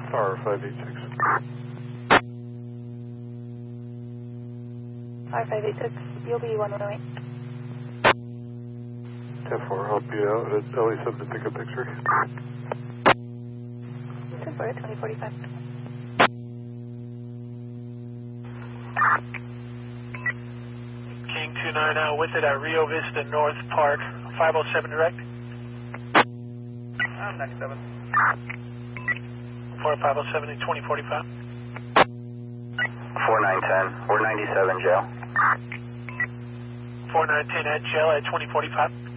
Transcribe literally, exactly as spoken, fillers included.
Tower five eight six. Tower five eight six, you'll be one oh eight. ten four, I'll be out at L A seven to pick up X-ray. ten four, twenty forty-five. King two nine out with it at Rio Vista North Park, five oh seven direct. I'm ninety-seven. four five oh seven at twenty forty-five. four nine ten, we're ninety-seven, jail. four nine ten at jail at twenty forty-five.